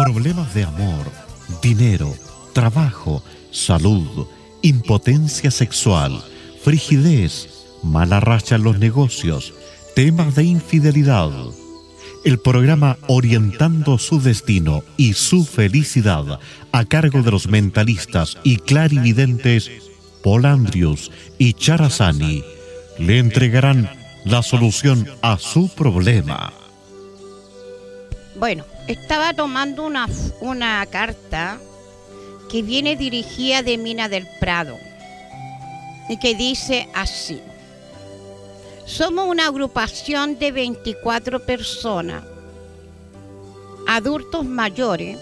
Problemas de amor, dinero, trabajo, salud, impotencia sexual, frigidez, mala racha en los negocios, temas de infidelidad. El programa Orientando su Destino y su Felicidad, a cargo de los mentalistas y clarividentes Paul Andrews y Charazani, le entregarán la solución a su problema. Bueno, estaba tomando una carta que viene dirigida de Mina del Prado y que dice así: somos una agrupación de 24 personas, adultos mayores,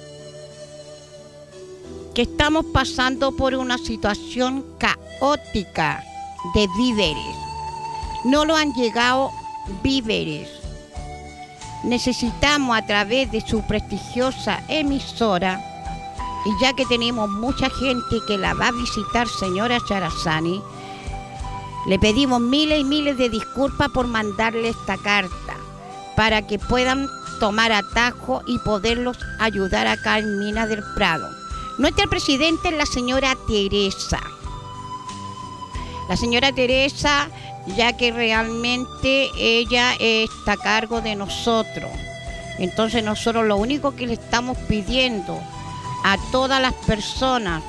que estamos pasando por una situación caótica de víveres. No lo han llegado víveres. Necesitamos, a través de su prestigiosa emisora, y ya que tenemos mucha gente que la va a visitar, señora Charazani, le pedimos miles y miles de disculpas por mandarle esta carta para que puedan tomar atajo y poderlos ayudar acá en Mina del Prado. Nuestra presidenta es la señora Teresa. La señora Teresa, ya que realmente ella está a cargo de nosotros. Entonces nosotros lo único que le estamos pidiendo a todas las personas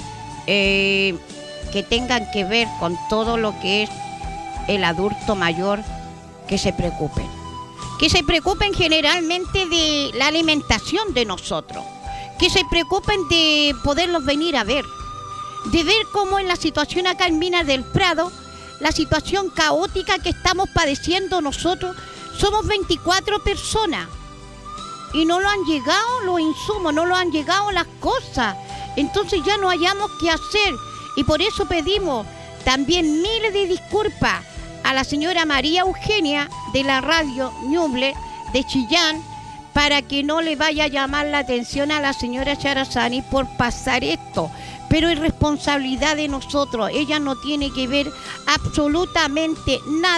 que tengan que ver con todo lo que es el adulto mayor, que se preocupen. Que se preocupen generalmente de la alimentación de nosotros. Que se preocupen de poderlos venir a ver. De ver cómo en la situación acá en Mina del Prado, la situación caótica que estamos padeciendo nosotros, somos 24 personas. Y no lo han llegado los insumos, no lo han llegado las cosas. Entonces ya no hayamos qué hacer. Y por eso pedimos también miles de disculpas a la señora María Eugenia de la radio Ñuble de Chillán, para que no le vaya a llamar la atención a la señora Charazani por pasar esto. Pero es responsabilidad de nosotros. Ella no tiene que ver absolutamente nada.